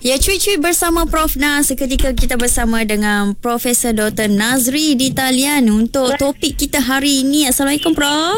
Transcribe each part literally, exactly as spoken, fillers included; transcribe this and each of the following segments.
Ya, cuit-cuit bersama Prof Nas. Seketika kita bersama dengan Profesor Doktor Nazri di talian untuk topik kita hari ini. Assalamualaikum Prof.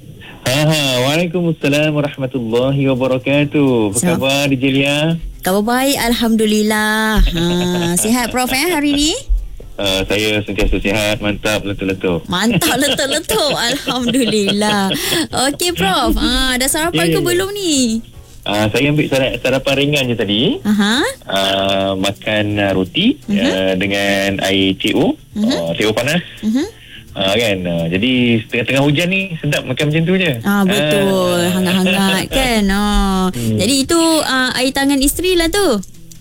Ha, Waalaikumsalam warahmatullahi wabarakatuh. Apa So, khabar D J Lia? khabar baik, Alhamdulillah. Ha, sihat Prof eh hari ni? Uh, saya sentiasa sihat, mantap, letup-letup. Mantap, letup-letup. Alhamdulillah. Okey Prof, ha, dah sarapan Ya, ya, ke ya. belum ni? Uh, saya ambil sarap, sarapan ringan je tadi. Aha. Uh, makan uh, roti Mhm. uh, dengan air C O, Mhm. uh, C O panas. Mhm. Uh, kan uh, jadi tengah-tengah hujan ni sedap makan macam tu je. Ah, betul. Ah. Hangat-hangat kan. Oh. Hmm. Jadi itu uh, air tangan isteri lah tu.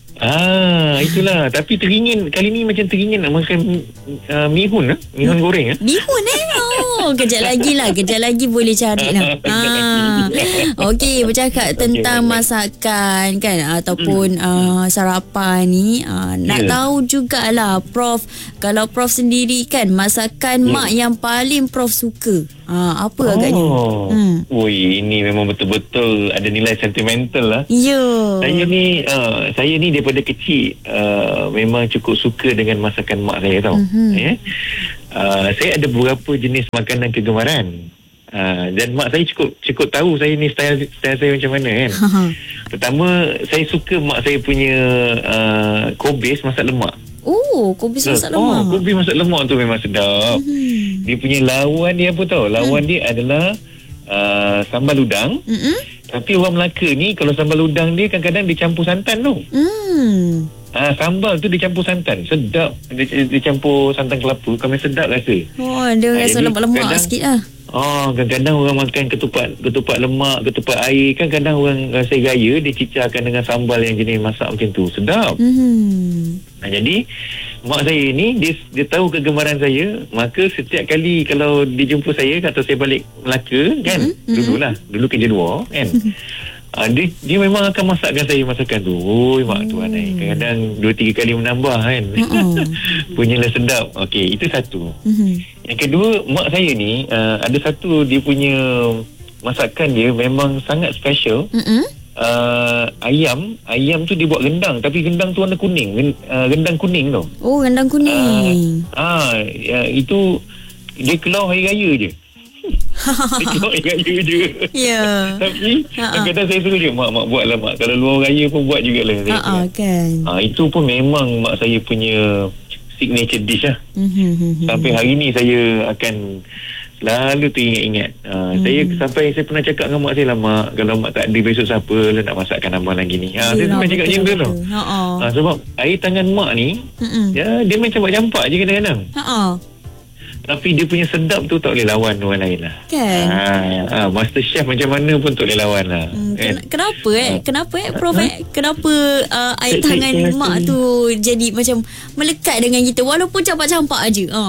Ah, itulah. Tapi teringin kali ni macam teringin nak makan uh, mihun ah, mihun goreng ah. Bihun eh. Oh, kejap lagi lah. Kejap lagi boleh cari lah. Ah. Okey, bercakap tentang Okey, masakan kan ataupun uh, sarapan ni. Uh, nak Ya. tahu jugalah Prof. Kalau Prof sendiri kan masakan Ya. mak yang paling Prof suka. Ah, apa agaknya? Oh. Hmm. Ui, ini memang betul-betul ada nilai sentimental lah. Ya. Saya ni uh, saya ni daripada kecil uh, memang cukup suka dengan masakan mak saya tau. Mhm. Ya. Uh, saya ada beberapa jenis makanan kegemaran. Uh, dan mak saya cukup cukup tahu saya ni style style saya macam mana kan. Pertama, saya suka mak saya punya uh, kobis masak lemak. Oh, kopi masak Oh, lemak. kobis masak lemak tu memang sedap. Hmm. Dia punya lawan dia apa tau? Lawan hmm. dia adalah uh, sambal udang. Mm-mm. Tapi orang Melaka ni kalau sambal udang dia kadang-kadang dia campur santan tu. Hmm. Ah, sambal tu dia campur santan. Sedap. Dia, dia campur santan kelapa. Kami sedap rasa. Oh, dia Ah, rasa jadi lemak-lemak kadang- sikit lah. Oh, kadang-kadang orang makan ketupat ketupat lemak, ketupat air kan kadang orang rasa gaya dia cicahkan dengan sambal yang jenis masak macam tu. Sedap. Hmm. Nah, jadi mak saya ni dia dia tahu kegemaran saya, maka setiap kali kalau dia jumpa saya atau saya balik Melaka kan, Mm-hmm. dululah, dulu kerja luar kan. Uh, dia, dia memang akan masakkan saya masakan tu. Oi mak tuan eh. Kadang-kadang dua tiga kali menambah kan. Mm-mm. Punyalah sedap. Okey, itu satu. Mhm. Yang kedua, mak saya ni uh, ada satu dia punya masakan dia memang sangat special. Mm-mm. Uh, ayam, ayam tu dia buat gendang tapi gendang tu warna kuning, gen- uh, gendang kuning tau. Oh, rendang kuning. Ah, uh, itu dia keluar hari raya je. Dia keluar hari raya je. Ya. Tapi Ha-ha. kadang-kadang saya suruh je, mak mak buat lah mak. Kalau luar raya pun buat jugalah. Saya Ha ah, kan. Ah, itu pun memang mak saya punya signature dish lah. Mhm. Sampai hari ni saya akan selalu teringat-ingat. Uh, hmm. Saya sampai saya pernah cakap dengan mak saya lah, mak, kalau mak tak ada besok siapa lah nak masakkan abang lagi ni. Ha, saya sampai cakap macam tu tau. Ha ah. Ha, sebab air tangan mak ni, Mm-mm. ya, dia macam buat campak je kadang-kadang. Ha ah. Tapi dia punya sedap tu tak boleh lawan orang lain lah. Kan. Ha, ha, Master Chef macam mana pun tak boleh lawan lah. Hmm, Kan? ken- kenapa eh? Kenapa eh Prof Ha? eh? Kenapa uh, air Saya- tangan saya rasa mak ni- tu jadi macam melekat dengan kita walaupun campak-campak aja. Ha.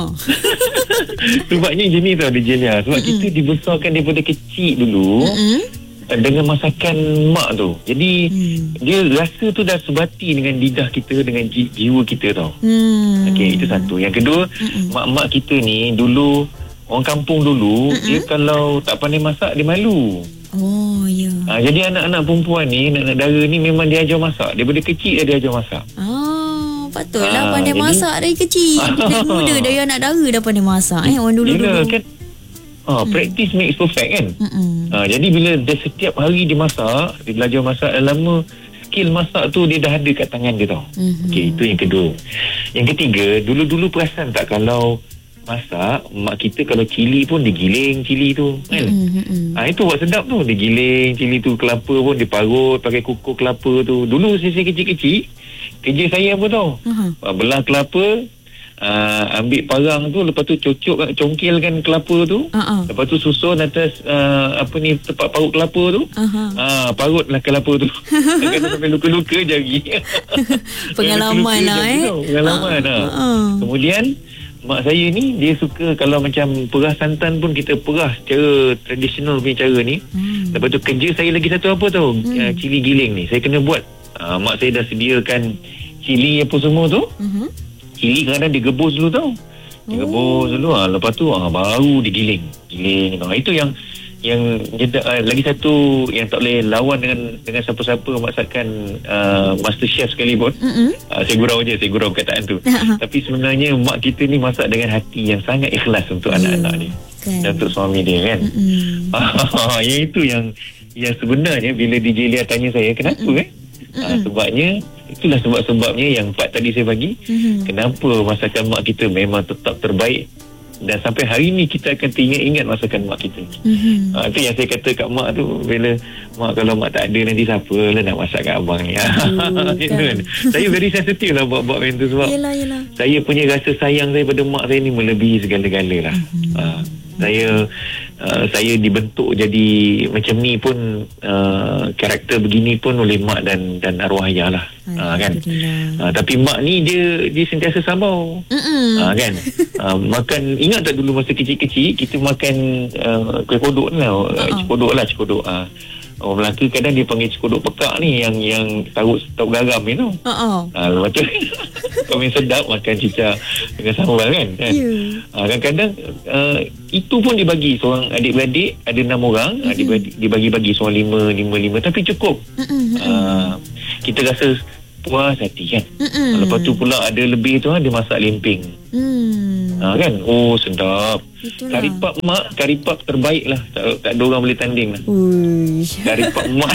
Sebabnya jenis tau dia Jelia. Sebab Mm-mm. kita dibesarkan daripada kecil dulu. Mm-mm. Dengan masakan mak tu. Jadi Hmm. dia rasa tu dah sebati dengan lidah kita, dengan ji- jiwa kita tau. Hmm. Okey, itu satu. Yang kedua, Mm-mm. mak-mak kita ni dulu, orang kampung dulu, Mm-mm. dia kalau tak pandai masak dia malu. Oh, ya. Ha, jadi anak-anak perempuan ni, anak-anak dara ni memang dia ajar masak. Daripada kecil dia ajar masak. Ah, patutlah Ah, pandai jadi- masak dari kecil. Dari muda dari anak dara dah pandai masak eh orang dulu-dulu. Yelah, kan ha, practice makes perfect kan. Mm-mm. Ha, jadi bila dia setiap hari dia masak, dia belajar masak, dah lama skill masak tu dia dah ada kat tangan dia tau. Mhm. Okey, itu yang kedua. Yang ketiga, dulu-dulu perasan tak kalau masak, mak kita kalau cili pun dia giling cili tu kan. Mm-mm. Ha, itu buat sedap tu. Dia giling cili tu, kelapa pun dia parut pakai kukur kelapa tu. Dulu saya kecil-kecil, kerja saya apa tau? Aha. Uh, belah kelapa, uh, ambil parang tu, lepas tu cocok, congkelkan kelapa tu. Uh-uh. Lepas tu susun atas uh, apa ni, tempat parut kelapa tu. Aha. Ah, parutlah kelapa tu. Kadang-kadang sampai luka-luka jari. Pengalaman Luka-luka lah, jari eh. tau. Pengalaman Ah, lah. ah, ah. Kemudian mak saya ni dia suka kalau macam perah santan pun kita perah secara tradisional punya cara ni. Hmm. Lepas tu kerja saya lagi satu apa tau? Hmm. Uh, cili giling ni. Saya kena buat. Uh, mak saya dah sediakan cili apa semua tu. Mhm. Cili kadang-kadang digebus dulu tau. Digebus dulu ah, lepas tu ah, baru digiling. Giling. Ah, itu yang yang jeda, uh, lagi satu yang tak boleh lawan dengan dengan siapa-siapa masakan uh, master chef sekalipun. uh, saya gurau je saya gurau perkataan tu. Tapi sebenarnya mak kita ni masak dengan hati yang sangat ikhlas untuk yeah. anak-anak dia kan. Dan untuk suami dia kan. Yang itu yang yang sebenarnya bila D J Lia tanya saya kenapa kan, uh, sebabnya itulah sebab-sebabnya yang empat tadi saya bagi. Mm-hmm. Kenapa masakan mak kita memang tetap terbaik dan sampai hari ni kita akan teringat-ingat masakan mak kita. Mm-hmm. Uh, itu yang saya kata kat mak tu, bila mak kalau mak tak ada nanti siapa lah nak masak kat abang ni. Uh, kan? Saya very sensitive lah buat-buat macam tu sebab yelah, yelah. Saya punya rasa sayang saya pada mak saya ni melebihi segala-gala lah. Mm-hmm. Uh, saya uh, saya dibentuk jadi macam ni pun, uh, karakter begini pun oleh mak dan dan arwah ayah lah. Uh, kan. Uh, tapi mak ni dia dia sentiasa sabau. Uh, kan. Uh, makan, ingat tak dulu masa kecil-kecil kita makan uh, kuih kodok ni lah. Uh-uh. Cekodok lah, cekodok. Uh, orang Melaka kadang dia panggil cekodok pekak ni yang yang taruh taruh garam ni tau. Uh-uh. Uh, lepas tu kami sedap makan cicak dengan sambal kan. kan? Yeah. Uh, kadang-kadang uh, itu pun dibagi seorang adik-beradik, ada enam orang, mm-hmm. adik-beradik dibagi-bagi seorang lima, lima, lima, tapi cukup. Mm-hmm. Uh, kita rasa puas hati kan. Mm-hmm. Lepas tu pula ada lebih tu, dia masak lemping. Mm. Uh, kan? Oh sedap. Itulah. Karipap mak, karipap terbaik lah. Tak, tak ada orang boleh tanding lah. Uish. Karipap mak.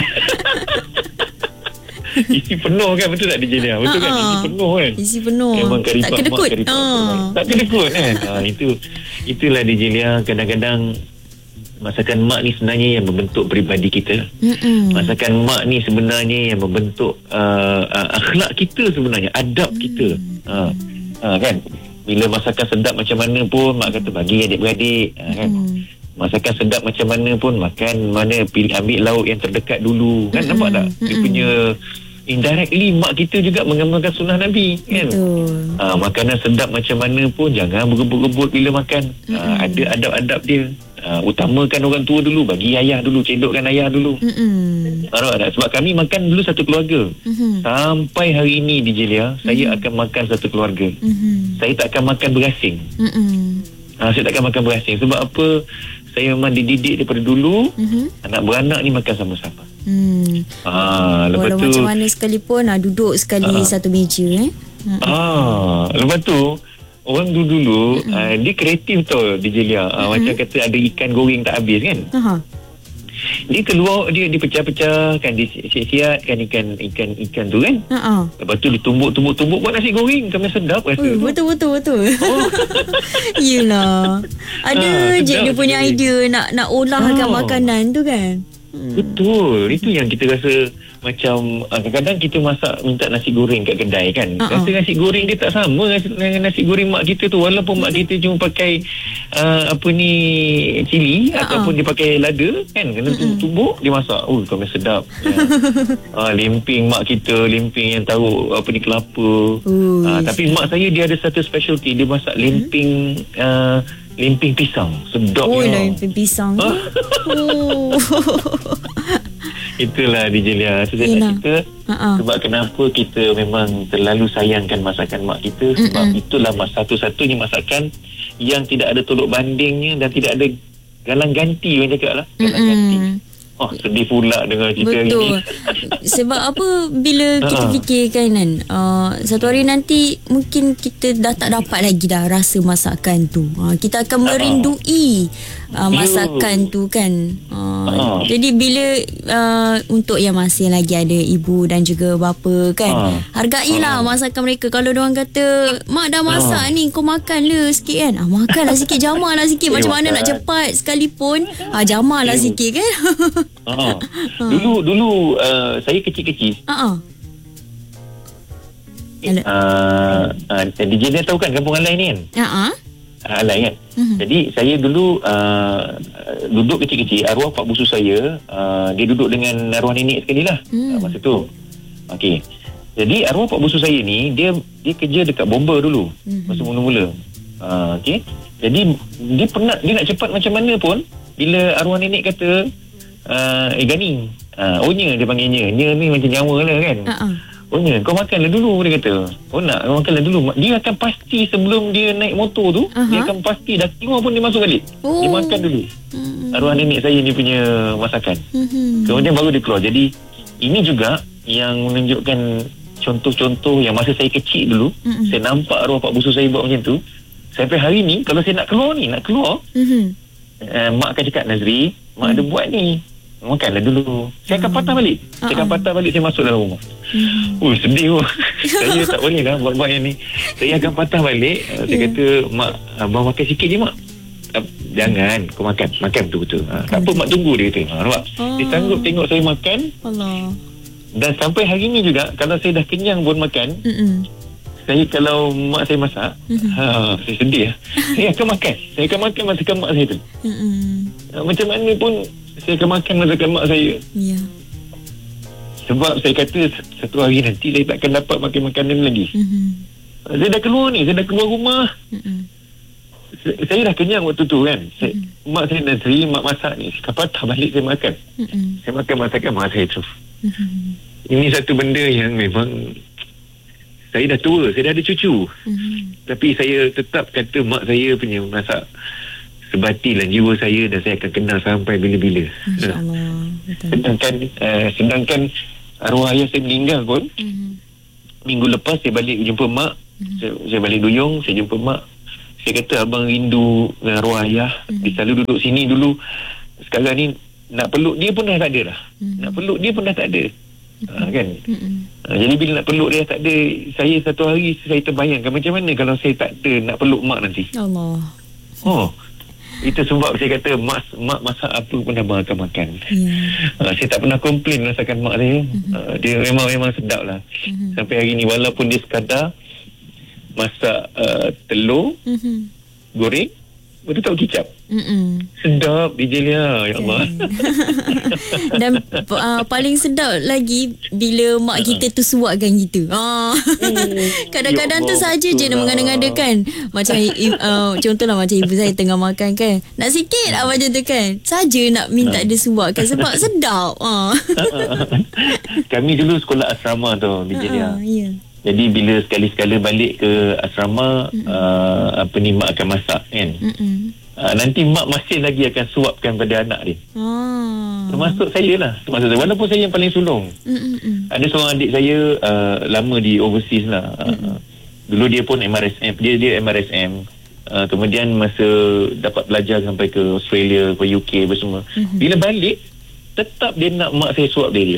Isi penuh kan, betul tak D J Lia? Betul uh-huh. kan? Isi penuh kan? Isi penuh. Memang karipap tak kedekut. mak, karipap uh. tak kedekut kan? Ha, itu, itulah D J Lia. Kadang-kadang masakan mak ni sebenarnya yang membentuk peribadi kita. Mm-mm. Masakan mak ni sebenarnya yang membentuk uh, uh, akhlak kita sebenarnya, adab mm. kita. Ha, ha, kan? Bila masakan sedap macam mana pun mak kata bagi adik-beradik. Ha, kan? Mm. Masakan sedap macam mana pun makan mana, pilih ambil lauk yang terdekat dulu. Kan? Mm-mm. Nampak tak? Dia Mm-mm. punya indirectly mak kita juga mengamalkan sunnah Nabi kan. Ha, makanan sedap macam mana pun jangan berebut-rebut bila makan. Ha, ada adab-adab dia. Ha, utamakan orang tua dulu, bagi ayah dulu, cedokkan ayah dulu. Ha, sebab kami makan dulu satu keluarga. Mm-hmm. Sampai hari ini D J Lia, mm-hmm. saya akan makan satu keluarga. Mm-hmm. Saya tak akan makan berasing. Mm-hmm. Ha, saya tak akan makan berasing. Sebab apa? Saya memang dididik daripada dulu, mm-hmm. anak beranak ni makan sama-sama. Hmm. Ah, lepas walau tu macam mana sekalipun ah, duduk sekali ah. satu meja eh. Ah, lepas tu orang dulu-dulu mm-hmm. ah, dia kreatif tau D J Lia. Ah, mm-hmm. Macam kata ada ikan goreng tak habis kan. Aha. Dia keluar, dia dipecah-pecahkan, dia siap-siapkan ikan ikan ikan tu kan. Uh-uh. Lepas tu ditumbuk-tumbuk-tumbuk buat nasi goreng, kami sedap rasa. Uh, betul betul betul. Oh. Yelah. Ada ha, je dia punya sekali. idea nak nak olahkan oh. makanan tu kan. Hmm. Betul. Itu yang kita rasa macam kadang-kadang kita masak minta nasi goreng kat kedai kan. Uh-uh. Rasa nasi goreng dia tak sama dengan nasi goreng mak kita tu, walaupun mak kita cuma pakai uh, apa ni cili uh-uh. ataupun dia pakai lada kan, kena uh-uh. tumbuk dia masak. Oh, kami sedap. Ya. uh, lemping mak kita, lemping yang taruh apa ni kelapa. Uh, tapi mak saya dia ada satu specialty, dia masak lemping uh, lemping pisang. Sedap. Oh, ya. Lemping pisang. Oh. Itulah D J Lia. So, saya nak cerita uh-uh. sebab kenapa kita memang terlalu sayangkan masakan mak kita. Sebab Mm-mm. itulah satu-satunya masakan yang tidak ada tolok bandingnya dan tidak ada galang ganti, orang cakap lah. Galang Mm-mm. ganti. Oh, sedih pula dengan cerita Betul. ini. Sebab apa, bila kita fikirkan kan, uh, satu hari nanti mungkin kita dah tak dapat lagi dah rasa masakan tu. Uh, kita akan merindui uh, masakan tu kan. Uh, jadi bila uh, untuk yang masih lagi ada ibu dan juga bapa kan, uh. hargailah uh. masakan mereka. Kalau diorang kata, mak dah masak uh. ni, kau makan le sikit kan. Ah, makanlah sikit, jamallah sikit. Macam mana nak cepat sekalipun, ah, jamallah sikit kan. Uh-huh. Dulu dulu uh, saya kecil-kecil. Uh-uh. Uh, uh, D J Lia tahu kan kampung Alai ni kan? Uh-uh. Uh, Alai kan? Uh-huh. Jadi saya dulu uh, duduk kecil-kecil, arwah pak busu saya, uh, dia duduk dengan arwah nenek sekali lah. Uh. Uh, masa tu. Okey. Jadi arwah pak busu saya ni, dia dia kerja dekat bomba dulu. Uh-huh. Masa mula-mula. Uh, Okey. Jadi dia penat, dia nak cepat macam mana pun, bila arwah nenek kata Uh, eh Gani uh, oh nya dia panggilnya nya ni macam nyawa lah kan. uh-uh. Oh ya, kau makanlah dulu, dia kata. Oh nak, kau makanlah dulu. Dia akan pasti sebelum dia naik motor tu, uh-huh. dia akan pasti dah keluar pun dia masuk balik. Oh. Dia makan dulu. Uh-huh. Arwah nenek saya ni punya masakan. Uh-huh. Kemudian baru dia keluar. Jadi ini juga yang menunjukkan contoh-contoh yang masa saya kecil dulu, uh-huh. saya nampak arwah pak busu saya buat macam tu. Sampai hari ni kalau saya nak keluar ni, nak keluar, uh-huh. uh, mak akan cakap, Nazri, mak uh-huh. ada buat ni. Makanlah dulu. Saya akan patah balik. Saya akan patah balik, saya masuk dalam rumah. Hmm. Ui, sedih pun. Saya tak boleh lah buat-buat yang ni. Saya akan patah balik. Saya yeah. kata, mak, abang makan sikit je, mak. Jangan, kau makan. Makan betul-betul. Ha, tak apa, mak tunggu dia kata. Ha, nampak? Oh. Dia sanggup tengok saya makan. Allah. Dan sampai hari ni juga, kalau saya dah kenyang pun makan, Mm-mm. saya kalau mak saya masak, mm-hmm. ha, saya sedih lah. Saya akan makan. Saya akan makan masakan mak saya tu. Ha, macam mana pun, saya akan makan masakan mak saya. Ya. Sebab saya kata satu hari nanti saya takkan dapat makan makanan lagi. Mm-hmm. Saya dah keluar ni, saya dah keluar rumah. Mm-hmm. Saya, saya dah kenyang waktu tu kan. Saya, mm-hmm. mak saya Nazri, mak masak ni. Saya patah balik saya makan. Mm-hmm. Saya makan masakan mak saya tu. Mm-hmm. Ini satu benda yang memang saya dah tua, saya dah ada cucu. Mm-hmm. Tapi saya tetap kata mak saya punya masak sebati dan jiwa saya, dan saya akan kenal sampai bila-bila. InsyaAllah. Sedangkan uh, sedangkan arwah ayah saya meninggal pun, mm-hmm. minggu lepas saya balik jumpa mak, mm-hmm. saya, saya balik Duyung, saya jumpa mak. Saya kata abang rindu dengan arwah ayah, mm-hmm. dia selalu duduk sini dulu. Sekarang ni nak peluk dia pun dah tak ada dah. Mm-hmm. Nak peluk dia pun dah tak ada. Mm-hmm. Ha, kan? Mm-hmm. Ha, jadi bila nak peluk dia tak ada, saya satu hari saya terbayangkan macam mana kalau saya tak ada nak peluk mak nanti. Allah. Oh. Itu sebab saya kata mak, mak masak apa pun abang akan makan. Yeah. Uh, saya tak pernah komplain masakan mak saya. Mm-hmm. Uh, dia memang memang sedap lah. Mm-hmm. Sampai hari ni walaupun dia sekadar masak uh, telur, mm-hmm. goreng, betul tak kicap. Mm-mm. Sedap D J Lia, ya Allah. Dan uh, paling sedap lagi bila mak kita tu suapkan kita. Ah. Mm. Kadang-kadang ya tu saja je nak mengada-ngadakan. Macam uh, contohlah macam ibu saya tengah makan kan. Nak sikit lah macam tu kan. Saja nak minta dia suapkan sebab sedap. Ah. Kami dulu sekolah asrama tu D J Lia. Uh, yeah. Jadi bila sekali-sekala balik ke asrama, uh, apa ni mak akan masak kan. Uh, nanti mak masih lagi akan suapkan pada anak dia. Oh. Termasuk saya lah. Termasuk saya. Walaupun saya yang paling sulung. Mm-mm. Ada seorang adik saya uh, lama di overseas lah. Uh, dulu dia pun M R S M. Dia dia M R S M. Uh, kemudian masa dapat belajar sampai ke Australia, ke U K apa semua. Mm-hmm. Bila balik, tetap dia nak mak saya suap dia juga.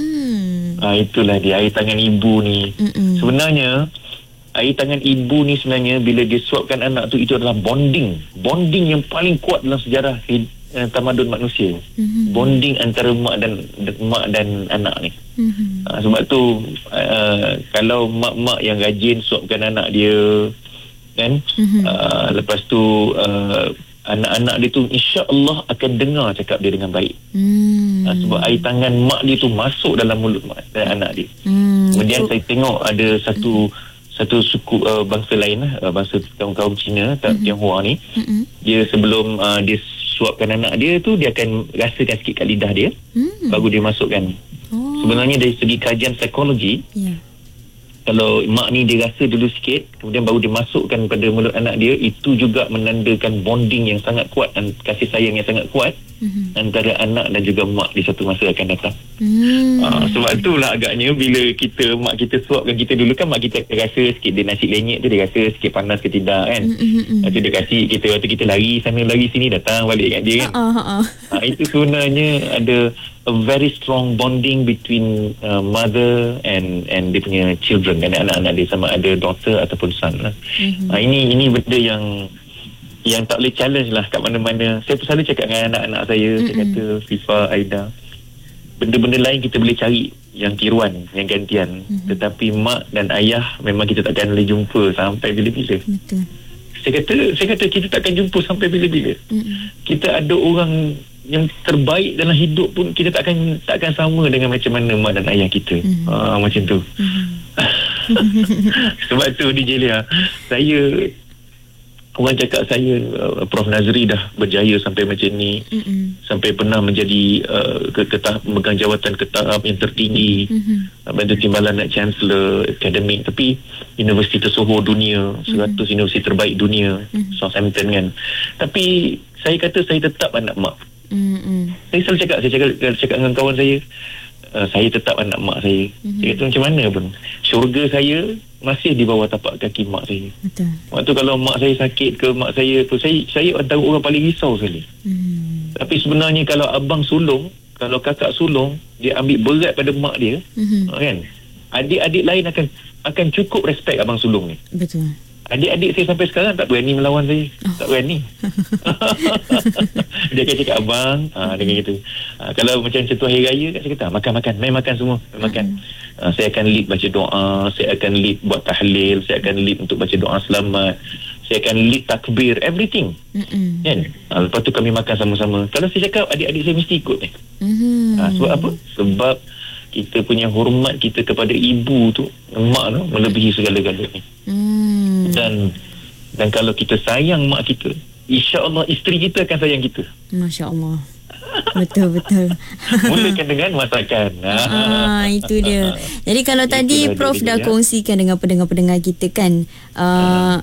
Hmm. Ha, itulah dia, air tangan ibu ni. Mm-mm. Sebenarnya, air tangan ibu ni sebenarnya bila dia suapkan anak tu, itu adalah bonding. Bonding yang paling kuat dalam sejarah eh, tamadun manusia. Mm-hmm. Bonding antara mak dan mak dan anak ni. Mm-hmm. Ha, sebab tu, uh, kalau mak-mak yang rajin suapkan anak dia, kan, mm-hmm. uh, lepas tu, uh, anak-anak dia tu insya-Allah akan dengar cakap dia dengan baik. Hmm. Ha, sebab air tangan mak dia tu masuk dalam mulut mak dan anak dia. Hmm. Kemudian so, saya tengok ada satu hmm. satu suku uh, bangsa lain lah, uh, bangsa kaum-kaum Cina, hmm. Tionghoa ni. Hmm. Dia sebelum uh, dia suapkan anak dia tu, dia akan rasakan sikit kat lidah dia. Hmm. Baru dia masukkan. Oh. Sebenarnya dari segi kajian psikologi, yeah. kalau mak ni dia rasa dulu sikit, kemudian baru dia masukkan pada mulut anak dia, itu juga menandakan bonding yang sangat kuat dan kasih sayang yang sangat kuat mm-hmm. antara anak dan juga mak di satu masa akan datang. Mm. Uh, sebab itulah agaknya bila kita, mak kita suapkan kita dulu kan, mak kita akan rasa sikit dia nasi lenyek tu, dia rasa sikit panas ke tidak kan. Mm-hmm. Lepas tu dia kasih kita, waktu kita lari sana lari sini, datang balik kat dia kan. Uh-uh. Uh, itu sebenarnya ada a very strong bonding between uh, mother and and dia punya children, kan, anak-anak dia, sama ada daughter ataupun son lah. Mm-hmm. Uh, ini ini benda yang yang tak boleh challenge lah kat mana-mana. Saya selalu cakap dengan anak-anak saya, mm-hmm. saya kata Fifa, Aida, benda-benda lain kita boleh cari yang tiruan, yang gantian. Mm-hmm. Tetapi mak dan ayah memang kita takkan boleh jumpa sampai bila-bila. Betul. Saya kata, saya kata kita takkan jumpa sampai bila-bila. Mm-hmm. Kita ada orang yang terbaik dalam hidup pun kita takkan takkan sama dengan macam mana mak dan ayah kita. Mm-hmm. Ha, macam tu. Mm-hmm. Sebab tu D J Lia, saya orang cakap saya uh, Prof Nazri dah berjaya sampai macam ni, mm-hmm. sampai pernah menjadi uh, ketah, memegang jawatan ketahap yang tertinggi, mm-hmm. Bantu Timbalan nak Chancellor Akademik, tapi universiti tersohor dunia, seratus mm-hmm. universiti terbaik dunia, mm-hmm. Southampton kan. Tapi saya kata saya tetap anak mak. Mm-hmm. Saya selalu cakap, saya cakap, cakap dengan kawan saya, Uh, saya tetap anak mak saya. Mm-hmm. Saya kata macam mana pun, syurga saya masih di bawah tapak kaki mak saya. Betul. Waktu kalau mak saya sakit ke, mak saya tu, saya saya antara orang paling risau sekali. Mm. Tapi sebenarnya kalau abang sulung, kalau kakak sulung, dia ambil berat pada mak dia, mm-hmm. kan, adik-adik lain akan akan cukup respect abang sulung ni. Betul. Adik-adik saya sampai sekarang tak berani melawan saya. Oh. Tak berani. Dia akan cakap abang, ha, dengan gitu. Ha, kalau macam contoh hari raya, saya kata makan-makan, main makan semua, main makan. Ha, saya akan lead baca doa, saya akan lead buat tahlil, saya akan lead untuk baca doa selamat, saya akan lead takbir, everything. Mm-mm. Kan? Ha, lepas tu kami makan sama-sama. Kalau saya cakap, adik-adik saya mesti ikut ni. Mm-hmm. Ha, sebab apa? Sebab kita punya hormat kita kepada ibu tu, mak tu, melebihi segala-galanya. Mm. Dan dan kalau kita sayang mak kita, insya-Allah isteri kita akan sayang kita. Masya-Allah. Betul betul. Mulakan dengan masakan. Ah, itu dia. Jadi kalau tadi itu Prof dah dia. kongsikan dengan pendengar-pendengar kita kan, uh,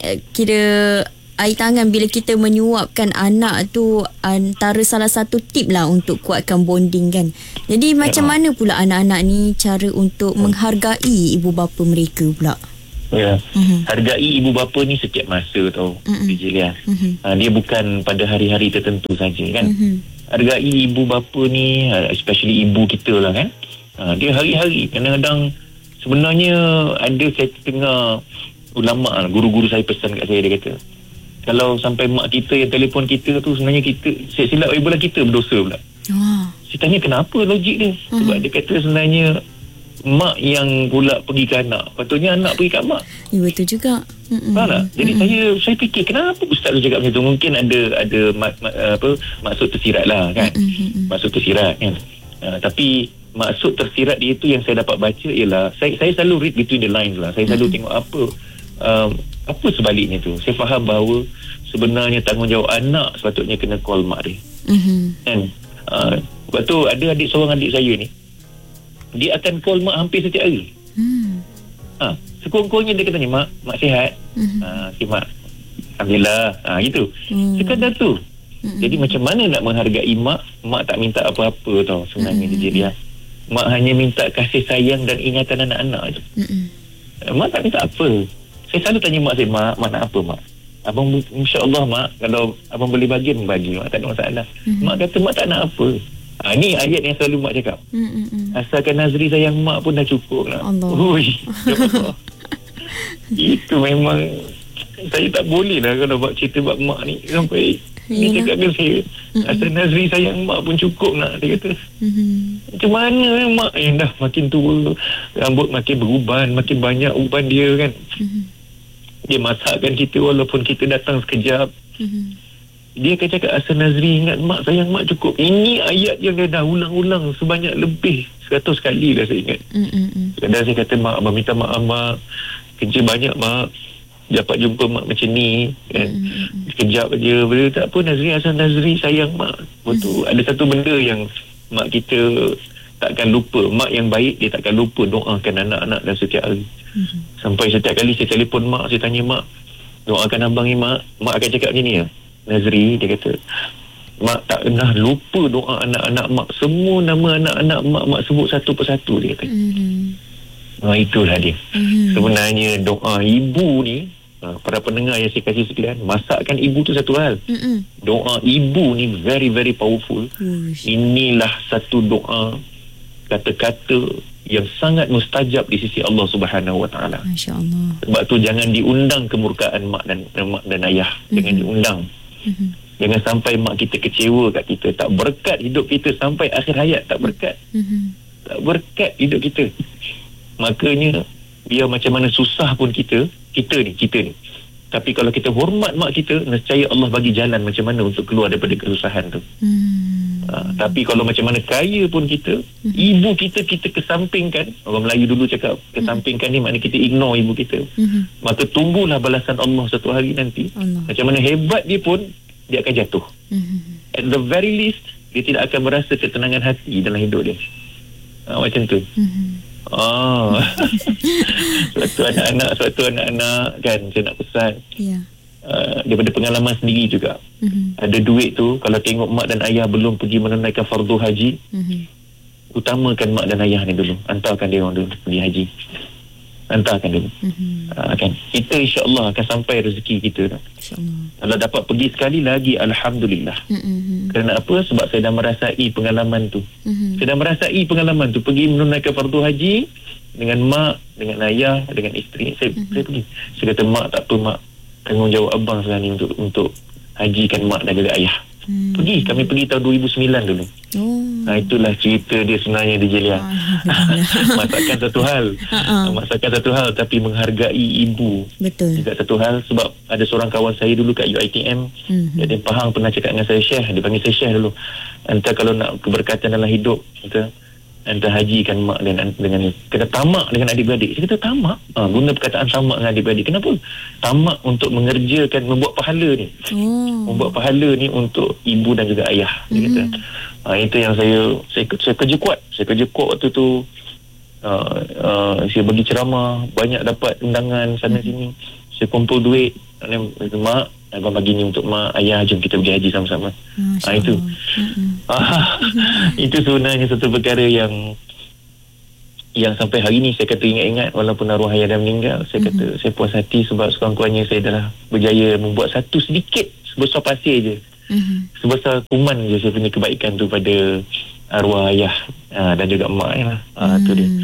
kira air tangan bila kita menyuapkan anak tu antara salah satu tip lah untuk kuatkan bonding kan. Jadi macam ya. mana pula anak-anak ni cara untuk menghargai ibu bapa mereka pula? Ya, uh-huh. hargai ibu bapa ni setiap masa tau, uh-huh. D J Lia. Uh-huh. Ha, dia bukan pada hari-hari tertentu saja kan. Uh-huh. Hargai ibu bapa ni, especially ibu kita lah kan. Ha, dia hari-hari. Kadang-kadang sebenarnya ada saya tengah ulama, guru-guru saya pesan kat saya, dia kata, kalau sampai mak kita yang telefon kita tu, sebenarnya kita, saya silap ibulah kita berdosa pula. Oh. Saya tanya kenapa logik dia. Uh-huh. Sebab dia kata sebenarnya mak yang pula pergi ke anak, patutnya anak pergi ke mak. Ya, betul juga. Faham tak? Jadi Mm-mm. saya saya fikir kenapa ustaz tu cakap macam tu. Mungkin ada ada mak, mak, apa maksud tersirat lah kan. Mm-mm. Maksud tersirat kan. Uh, tapi maksud tersirat dia tu yang saya dapat baca ialah, saya saya selalu read between the lines lah. Saya selalu Mm-mm. tengok apa um, apa sebaliknya tu. Saya faham bahawa sebenarnya tanggungjawab anak sepatutnya kena call mak dia. Mm-hmm. Kan? Uh, sebab tu ada adik seorang adik saya ni, dia akan call mak hampir setiap hari. Hmm. Ha, sekurang-kurangnya dia kata ni, mak, mak sihat. Hmm. Ha, si mak, alhamdulillah. Ha, gitu. Hmm. Sekadar tu. Hmm. Jadi macam mana nak menghargai mak? Mak tak minta apa-apa tau sebenarnya hmm. dia dia. Mak hanya minta kasih sayang dan ingatan anak-anak je. Hmm. Mak tak minta apa. Saya selalu tanya mak saya, mak, mak nak apa mak? Abang, insya-Allah mak, kalau abang boleh bagi, bagi. Mak tak ada masalah. Hmm. Mak kata mak tak nak apa. Ha, ni ayat yang selalu mak cakap. Mm-mm. Asalkan Nazri sayang mak pun dah cukup lah. Allah. Ui, Allah. Itu memang saya tak boleh lah kalau buat cerita buat mak ni sampai dia cakap dengan saya, asal Nazri sayang mak pun cukup nak, dia kata. Mm-hmm. Macam mana eh, mak yang dah makin tua, rambut makin beruban, makin banyak uban dia kan. Mm-hmm. Dia masakkan kita walaupun kita datang sekejap. Mm-hmm. Dia akan cakap, asal Nazri ingat mak, sayang mak cukup. Ini ayat yang dia dah ulang-ulang sebanyak lebih seratus kali dah saya ingat. Mm-mm. Kadang saya kata, mak, abang minta maaf mak, kerja banyak mak, dapat jumpa mak macam ni kan. Mm-mm. Sekejap je, benda tak apa Nazri, asal Nazri sayang mak. Betul. Mm-hmm. Ada satu benda yang mak kita takkan lupa. Mak yang baik, dia takkan lupa doakan anak-anak dan setiap hari. Mm-hmm. Sampai setiap kali saya telefon mak, saya tanya mak, doakan abang ni mak. Mak akan cakap macam ni ya, Nazri, dia kata, mak tak pernah lupa doa anak-anak mak. Semua nama anak-anak mak, mak sebut satu persatu, dia kata. Mm-hmm. Nah, itulah dia. Mm-hmm. Sebenarnya doa ibu ni, para pendengar yang saya kasih sekalian, masakkan ibu tu satu hal. Mm-hmm. Doa ibu ni very very powerful. Uish. Inilah satu doa, kata-kata yang sangat mustajab di sisi Allah Subhanahu Wa Taala. Masya-Allah. Sebab tu jangan diundang kemurkaan mak dan mak dan ayah. Mm-hmm. Jangan diundang. Mm-hmm. Jangan sampai mak kita kecewa kat kita, tak berkat hidup kita sampai akhir hayat, tak berkat. Mm-hmm. Tak berkat hidup kita. Makanya biar macam mana susah pun kita, kita ni, kita ni. Tapi kalau kita hormat mak kita, nescaya Allah bagi jalan macam mana untuk keluar daripada kesusahan tu. Mm. Uh, tapi kalau macam mana kaya pun kita, mm-hmm. ibu kita kita kesampingkan. Orang Melayu dulu cakap kesampingkan mm-hmm. ni maknanya kita ignore ibu kita. Mm-hmm. Maka tunggulah balasan Allah satu hari nanti. Allah. Macam mana hebat dia pun, dia akan jatuh. Mm-hmm. At the very least, dia tidak akan merasa ketenangan hati dalam hidup dia. Uh, macam tu. Mm-hmm. Oh. Suatu anak-anak, suatu anak-anak kan, saya nak pesan. Yeah. Uh, daripada pengalaman sendiri juga. Mm-hmm. Ada duit tu, kalau tengok mak dan ayah belum pergi menunaikan fardu haji, mm-hmm. utamakan mak dan ayah ni dulu. Hantarkan dia orang dulu pergi haji. Hantarkan dulu. Mm-hmm. Uh, kan? Kita insya-Allah akan sampai rezeki kita. InsyaAllah. Kalau dapat pergi sekali lagi, Alhamdulillah. Mm-hmm. Kerana apa? Sebab saya dah merasai pengalaman tu. Mm-hmm. Saya dah merasai pengalaman tu. Pergi menunaikan fardu haji dengan mak, dengan ayah, dengan isteri. Saya, mm-hmm. saya pergi. Saya kata, mak tak apa mak. Tanggungjawab abang sekarang ni untuk untuk hajikan mak dan juga ayah. Hmm. Pergi, kami pergi tahun dua ribu sembilan dulu. Oh. Nah, itulah cerita dia sebenarnya di Jelia. Masakan satu hal. Uh-uh. Masakan satu hal, tapi menghargai ibu. Betul. Juga satu hal, sebab ada seorang kawan saya dulu kat U I T M, mm-hmm. dia Pahang pernah cakap dengan saya, Syekh, dia panggil saya Syekh dulu. Entah kalau nak keberkatan dalam hidup, kita entah hajikan mak dengan dengan ni. Kena tamak dengan adik-beradik. Saya kata tamak. Ha, guna perkataan tamak dengan adik-beradik. Kenapa? Tamak untuk mengerjakan, membuat pahala ni. Oh. Membuat pahala ni untuk ibu dan juga ayah. Dia mm. kata. Ha, itu yang saya, saya saya kerja kuat. Saya kerja kuat waktu tu. Uh, uh, saya bagi ceramah, banyak dapat undangan sana mm. sini. Saya kumpul duit. Mak, abang bagi ni untuk mak, ayah, jom kita pergi haji sama-sama. Ha, itu. Ah, itu sebenarnya satu perkara yang yang sampai hari ni saya kata ingat-ingat, walaupun arwah ayah dah meninggal, saya mm-hmm. kata saya puas hati sebab sekurang-kurangnya saya dah berjaya membuat satu sedikit sebesar pasir je. Mm-hmm. Sebesar kuman je saya punya kebaikan tu pada arwah ayah uh, dan juga mak lah. Uh, hmm. Tu dia.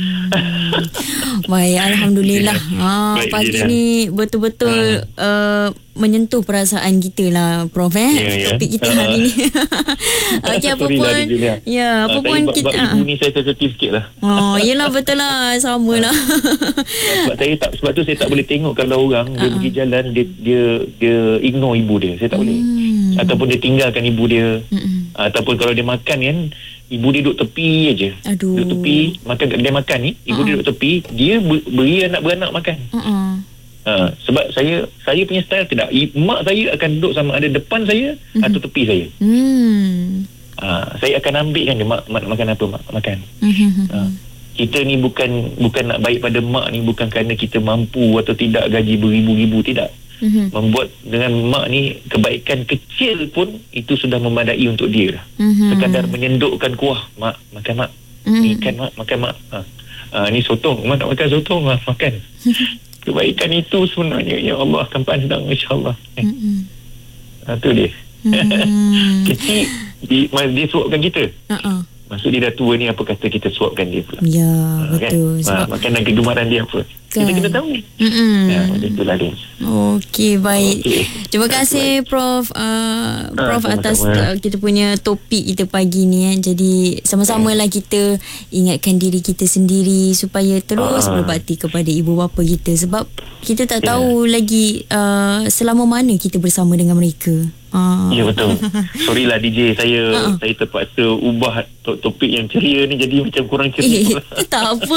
Baik, Alhamdulillah. Ha, baik, pagi je, ni betul-betul uh. uh, menyentuh perasaan kita lah, Prof. Eh? Yeah, topik yeah. kita uh. hari ni. Okey, apa pun. Lah, ya, apa uh, pun bak, kita. Bak ibu ni saya sensitif sikit lah. Oh, yelah betul lah. Sama lah. sebab saya tak, sebab tu saya tak boleh tengok kalau orang uh. dia pergi jalan, dia dia dia ignore ibu dia. Saya tak hmm. boleh. Ataupun dia tinggalkan ibu dia. Hmm. Ataupun kalau dia makan kan, ibu dia duduk tepi aja. Aduh. Duduk tepi, makan kat kedai makan ni, ibu uh-uh. dia duduk tepi, dia beri anak beranak makan. Uh-uh. Uh, sebab saya saya punya style tidak. Mak saya akan duduk sama ada depan saya uh-huh. atau tepi saya. Hmm. Uh, saya akan ambilkan dia, mak, mak makan apa, mak makan. Uh-huh. Uh, kita ni bukan bukan nak baik pada mak ni bukan kerana kita mampu atau tidak gaji beribu-ribu, tidak. Mm-hmm. Membuat dengan mak ni kebaikan kecil pun itu sudah memadai untuk dia lah. Mm-hmm. Sekadar menyendukkan kuah, mak makan mak, mm-hmm. ni ikan mak makan mak, ha. Ha, ni sotong, mak nak makan sotong, mak makan. Kebaikan itu sebenarnya ya Allah akan pandang insya-Allah. Eh. Mm-hmm. Ha, tu dia. Mm-hmm. Kecil di, dia suapkan kita. Uh-uh. Maksud dia dah tua ni, apa kata kita suapkan dia pula. Ya, ha, betul. Kan? Sebab makanan kegemaran dia apa. Kan? Kita kena tahu. Ya, macam itulah dia. Okey, baik. Okay. Terima kasih Prof uh, Prof ha, atas uh, kita punya topik kita pagi ni. Eh. Jadi sama-samalah kita ingatkan diri kita sendiri supaya terus ha. berbakti kepada ibu bapa kita. Sebab kita tak tahu yeah. lagi uh, selama mana kita bersama dengan mereka. Ah. Ya betul. Sorry lah D J, saya uh-uh. saya terpaksa ubah topik yang ceria ni jadi macam kurang ceria. Eh, tak apa.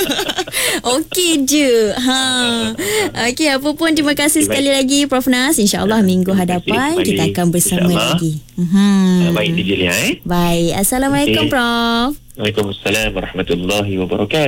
Okey je. Ha. Okey, apa pun terima kasih okay, sekali baik. lagi Prof Nas. InsyaAllah minggu hadapan kita akan bersama lagi. Hmm. Baik D J ya eh. Baik. Assalamualaikum okay. Prof. Waalaikumsalam warahmatullahi wabarakatuh.